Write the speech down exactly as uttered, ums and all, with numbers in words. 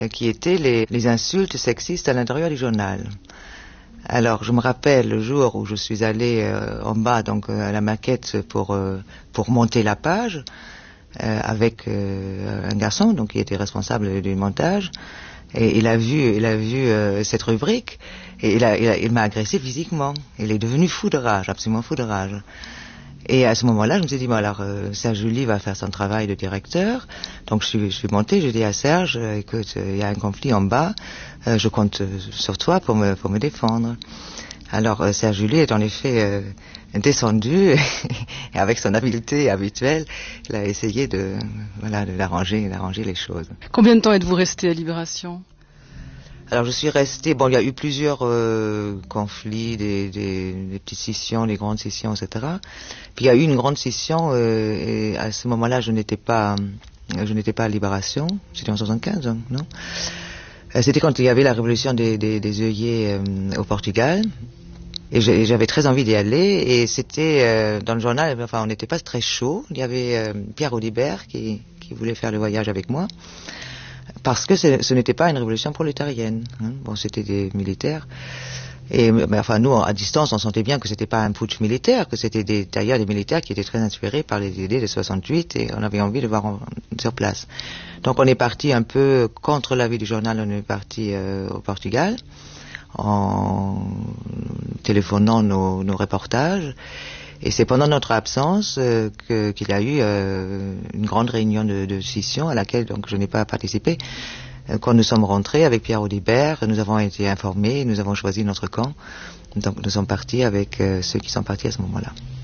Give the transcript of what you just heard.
qui étaient les, les insultes sexistes à l'intérieur du journal. Alors, je me rappelle le jour où je suis allée euh, en bas, donc euh, à la maquette pour euh, pour monter la page euh, avec euh, un garçon, donc qui était responsable du montage, et il a vu, il a vu euh, cette rubrique et il a, il a, il m'a agressé physiquement. Il est devenu fou de rage, absolument fou de rage. Et à ce moment-là, je me suis dit, bon alors, euh, Serge July va faire son travail de directeur. Donc je suis, je suis montée, j'ai dit à Serge, euh, écoute, il euh, y a un conflit en bas, euh, je compte euh, sur toi pour me, pour me défendre. Alors euh, Serge July est en effet euh, descendu, et avec son habileté habituelle, il a essayé de, voilà, de l'arranger, d'arranger les choses. Combien de temps êtes-vous resté à Libération ? Alors je suis resté, bon il y a eu plusieurs euh, conflits, des, des, des petites scissions, des grandes scissions, et cetera. Puis il y a eu une grande scission, euh, et à ce moment-là je n'étais pas, je n'étais pas à Libération, c'était en soixante-quinze, non euh, C'était quand il y avait la révolution des, des, des œillets euh, au Portugal, et j'avais très envie d'y aller, et c'était euh, dans le journal, enfin on n'était pas très chaud, il y avait euh, Pierre Audibert qui, qui voulait faire le voyage avec moi. Parce que ce, ce n'était pas une révolution prolétarienne. Hein. Bon, c'était des militaires. Et mais, enfin, nous, à distance, on sentait bien que c'était pas un putsch militaire, que c'était des, d'ailleurs des militaires qui étaient très inspirés par les idées de soixante-huit, et on avait envie de voir en, sur place. Donc, on est parti un peu contre l'avis du journal. On est parti euh, au Portugal en téléphonant nos, nos reportages. Et c'est pendant notre absence euh, que, qu'il y a eu euh, une grande réunion de, de scission à laquelle donc je n'ai pas participé. Euh, quand nous sommes rentrés avec Pierre Audibert, nous avons été informés, nous avons choisi notre camp. Donc nous sommes partis avec euh, ceux qui sont partis à ce moment-là.